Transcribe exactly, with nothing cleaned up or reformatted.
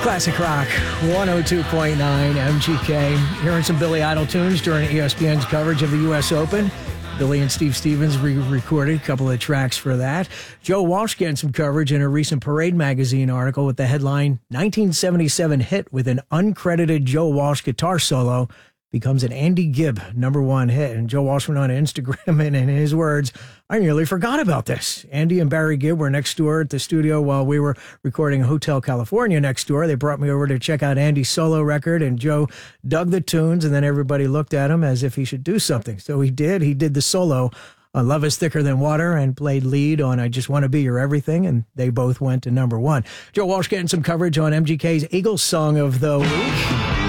Classic Rock, one oh two point nine M G K. Hearing some Billy Idol tunes during E S P N's coverage of the U S Open. Billy and Steve Stevens re-recorded a couple of tracks for that. Joe Walsh getting some coverage in a recent Parade magazine article with the headline, nineteen seventy-seven hit with an uncredited Joe Walsh guitar solo becomes an Andy Gibb number one hit. And Joe Walsh went on Instagram and in his words, I nearly forgot about this. Andy and Barry Gibb were next door at the studio while we were recording Hotel California next door. They brought me over to check out Andy's solo record, and Joe dug the tunes, and then everybody looked at him as if he should do something. So he did. He did the solo on Love is Thicker Than Water and played lead on I Just Want to Be Your Everything, and they both went to number one. Joe Walsh getting some coverage on M G K's Eagles Song of the Week.